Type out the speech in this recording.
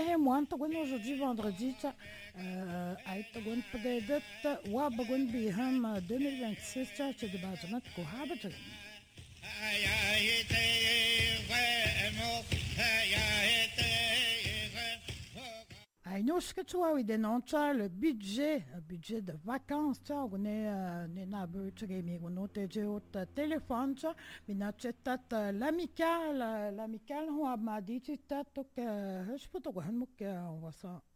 moi, aujourd'hui vendredi, Aïtagon Padedet, Wabagon Biham 2026, c'est de Bajamat Kohabajin. Nous, ce que tu as le budget de vacances, on est téléphone, l'amical, on m'a dit, je peux te on va ça.